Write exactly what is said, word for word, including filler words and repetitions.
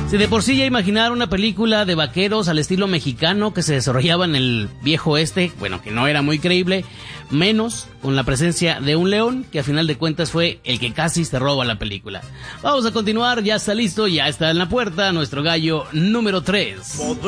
Si de por sí ya imaginar una película de vaqueros al estilo mexicano que se desarrollaba en el viejo oeste, bueno, que no era muy creíble, menos con la presencia de un león, que a final de cuentas fue el que casi se roba la película. Vamos a continuar, ya está listo, ya está en la puerta nuestro gallo número tres.